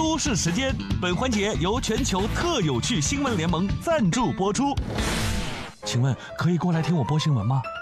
都市时间，本环节由全球特有趣新闻联盟赞助播出。请问可以过来听我播新闻吗？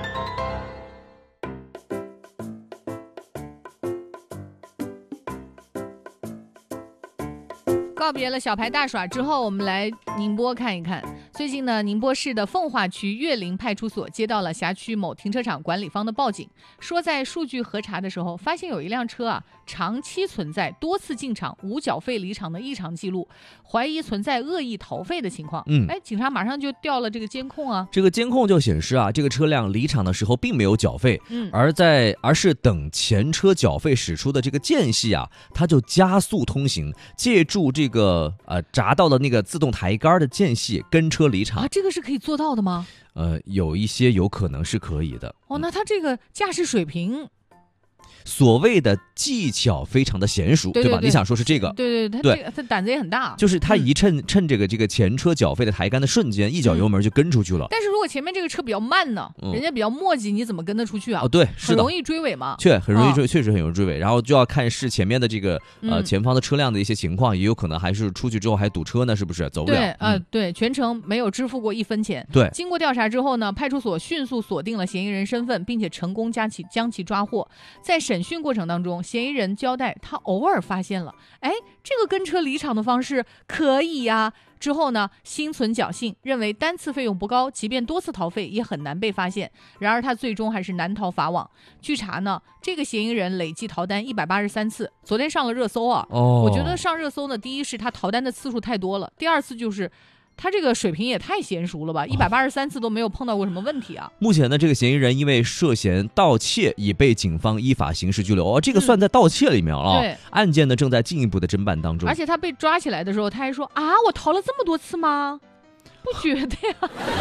告别了小牌大耍之后，我们来宁波看一看。最近呢，宁波市的奉化区岳林派出所接到了辖区某停车场管理方的报警，说在数据核查的时候，发现有一辆车长期存在多次进场无缴费离场的异常记录，怀疑存在恶意逃费的情况。警察马上就调了这个监控啊。 这个监控就显示这个车辆离场的时候并没有缴费，而是等前车缴费驶出的这个间隙它就加速通行，借助这个闸道的那个自动抬杆的间隙跟车离场这个是可以做到的吗？ 有一些有可能是可以的。 那他这个驾驶水平， 所谓的技巧非常的娴熟，对吧？你想说是这个？ 对，他胆子也很大， 就是他一趁这个前车缴费的抬杆的瞬间，一脚油门就跟出去了。 但是如果前面这个车比较慢呢，人家比较磨叽，你怎么跟得出去啊？ 对，是的， 很容易追尾嘛。 确实很容易追尾，然后就要看是前面的这个前方的车辆的一些情况，也有可能还是出去之后还堵车呢，是不是走不了？ 对，全程没有支付过1分钱。 对， 经过调查之后呢，派出所迅速锁定了嫌疑人身份，并且成功将其抓获。在审讯过程当中，嫌疑人交代他偶尔发现了，这个跟车离场的方式可以呀。之后呢，心存侥幸，认为单次费用不高，即便多次逃费也很难被发现。然而他最终还是难逃法网。据查呢，这个嫌疑人累计逃单183次，昨天上了热搜我觉得上热搜呢，第一是他逃单的次数太多了，第二次就是他这个水平也太娴熟了吧，183次都没有碰到过什么问题啊。 目前呢，这个嫌疑人因为涉嫌盗窃已被警方依法刑事拘留。这个算在盗窃里面对， 案件呢正在进一步的侦办当中。 而且他被抓起来的时候，他还说我逃了这么多次吗？不觉得呀，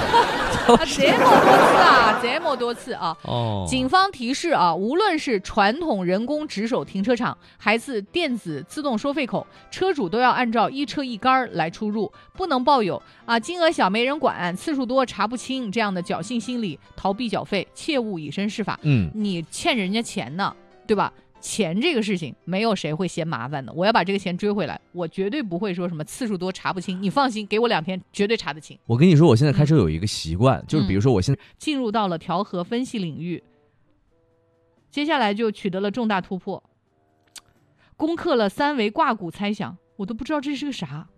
这么多次警方提示无论是传统人工值守停车场还是电子自动收费口，车主都要按照一车一杆来出入，不能抱有金额小没人管，次数多查不清这样的侥幸心理，逃避缴费，切勿以身试法。你欠人家钱呢，对吧？钱这个事情没有谁会嫌麻烦的，我要把这个钱追回来，我绝对不会说什么次数多查不清，你放心，给我2天绝对查得清。 我跟你说，我现在开车有一个习惯，就是比如说我现在进入到了调和分析领域，接下来就取得了重大突破，攻克了3维挂骨猜想，我都不知道这是个啥。